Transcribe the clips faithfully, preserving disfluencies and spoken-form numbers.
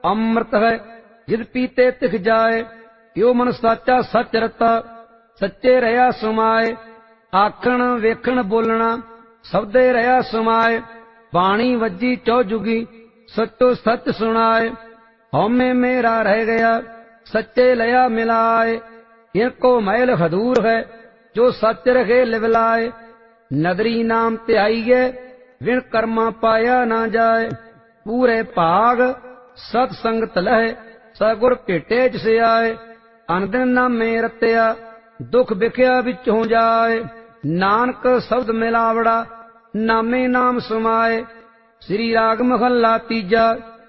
ਅੰਮ੍ਰਿਤ ਹੈ ਜਿਦ ਪੀਤੇ ਤਿਖ ਜਾਏ। ਇਉ ਮਨ ਸਾਚਾ ਸੱਚ ਰਤਾ ਸੱਚੇ ਰਹਾ ਸਮਾਏ। ਆਖਣ ਵੇਖਣ ਬੋਲਣਾ ਸਬਦੇ ਰਹਾ ਸਮਾਏ। ਬਾਣੀ ਵੱਜੀ ਚੌ ਜੁਗੀ ਸੱਚੋ ਸੱਚ ਸੁਣਾਏ। ਹਉਮੈ ਮੇਰਾ ਰਹਿ ਗਿਆ ਸੱਚੇ ਲਿਆ ਮਿਲਾਏ। ਇਨਕੋ ਮੈਲ ਹਦੂਰ ਹੈ ਜੋ ਸੱਚ ਰਖੇ ਲਿਵਲਾਏ। ਨਦਰੀ ਨਾਮ ਧਿਆਈਏ ਵਿਣ ਕਰਮਾ ਪਾਇਆ ਨਾ ਜਾਏ। ਪੂਰੇ ਭਾਗ ਸਤ ਸੰਗਤ ਲਹੇ ਸਗੁਰ ਭੇਟੇ ਜਿਸ ਆਏ। ਅਨਦਿਨ ਨਾਮੇ ਰਤਿਆ ਦੁਖ ਵਿਖਿਆ ਵਿੱਚੋਂ ਜਾਏ। ਨਾਨਕ ਸ਼ਬਦ ਮਿਲਾਵੜਾ ਨਾਮੇ ਨਾਮ ਸਮਾਏ। ਸ੍ਰੀ ਰਾਗ ਮਹੱਲਾ ਤੀਜਾ।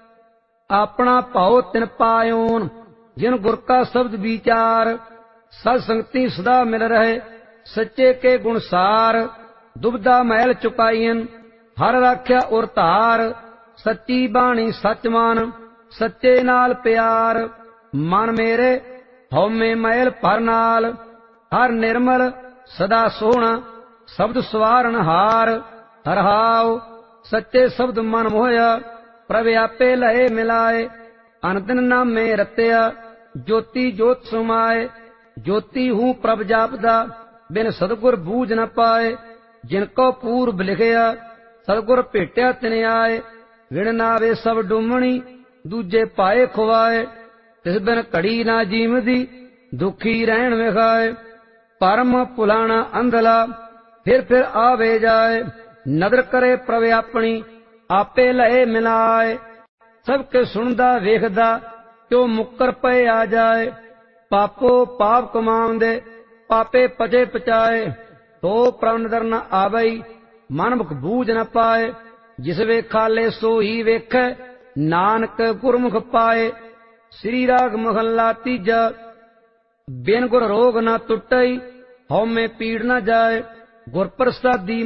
ਆਪਣਾ ਭਾਉ ਤਿਨ ਪਾਇਓਨ ਜਿਨ ਗੁਰ ਕਾ ਸ਼ਬਦ ਵਿਚਾਰ। ਸਤ ਸੰਗਤੀ ਸਦਾ ਮਿਲ ਰਹੇ ਸੱਚੇ ਕੇ ਗੁਣ ਸਾਰ। ਦੁਬਦਾ ਮੈਲ ਚੁਕਾਈਨ ਹਰ ਰਾਖਿਆ ਉਰ ਧਾਰ। ਸੱਚੀ ਬਾਣੀ ਸੱਚ ਮਨ ਸੱਚੇ ਨਾਲ ਪਿਆਰ। ਮਨ ਮੇਰੇ ਹਉਮੈ ਮੈਲ ਭਰ ਨਾਲ ਹਰ ਨਿਰਮਲ ਸਦਾ ਸੋਹਣਾ ਸ਼ਬਦ ਸਵਾਰਨ ਹਾਰ। ਹਰਹਾਉ ਸੱਚੇ ਸ਼ਬਦ ਮਨ ਮੋਹਿਆ ਪ੍ਰਭ ਆਪੇ ਲਏ ਮਿਲਾਏ। ਅਨਦਿਨ ਨਾਮੇ ਰਤਿਆ ਜੋਤੀ ਜੋਤ ਸਮਾਏ। ਜੋਤੀ ਹੂੰ ਪ੍ਰਭ ਜਾਪਦਾ ਬਿਨ ਸਤਿਗੁਰ ਬੂਝ ਨ ਪਾਏ। ਜਿਨ ਕੋ ਪੂਰਬ ਲਿਖਿਆ ਸਤਿਗੁਰ ਭੇਟਿਆ ਤਿਨ ਆਏ। ਵਿਣ ਨਾਵੇ ਸਭ ਡੁੰਮਣੀ ਦੂਜੇ ਪਾਏ ਖੁਆਏ। ਤਿਸ ਬਿਨ ਘੜੀ ਨਾ ਜੀਵਦੀ ਦੁਖੀ ਰਹਿਣ ਵਿਖਾਏ। ਪਰਮ ਭੁਲਾਣਾ ਅੰਧਲਾ ਫਿਰ ਫਿਰ ਆਵੇ ਜਾਏ। ਨਦਰ ਕਰੇ ਪ੍ਰਭ ਆਪਣੀ ਆਪੇ ਲਏ ਮਿਲਾਏ। ਸਭ ਕੇ ਸੁਣਦਾ ਵੇਖਦਾ ਕਿਉ ਮੁੱਕਰ ਪਏ ਆ ਜਾਏ। ਪਾਪੋ ਪਾਪ ਕਮਾਉਂਦੇ ਪਾਪੇ ਪਚੇ ਪਚਾਏ। ਤੋ ਪ੍ਰਭ ਨਦਰ ਨ ਆਵਈ ਮਨ ਮੁਖ ਬੂਝ ਨ ਪਾਏ। ਜਿਸ ਵੇਖਾਲੇ ਸੋਈ ਵੇਖੈ ਨਾਨਕ ਗੁਰਮੁਖ ਪਾਏ। ਸ੍ਰੀ ਰਾਗ ਮਹੱਲਾ ਤੀਜਾ। ਬਿਨ ਗੁਰ ਰੋਗ ਨ ਟੁੱਟਈ ਹਉਮੈ ਪੀੜ ਨ ਜਾਏ। ਗੁਰ ਪ੍ਰਸਾਦੀ